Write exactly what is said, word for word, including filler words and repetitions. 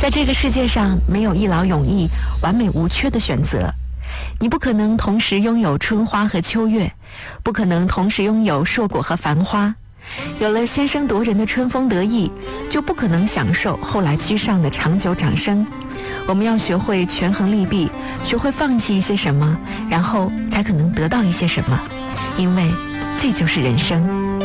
在这个世界上，没有一劳永逸、完美无缺的选择。你不可能同时拥有春花和秋月，不可能同时拥有硕果和繁花。有了先声夺人的春风得意，就不可能享受后来居上的长久掌声。我们要学会权衡利弊，学会放弃一些什么，然后才可能得到一些什么，因为这就是人生。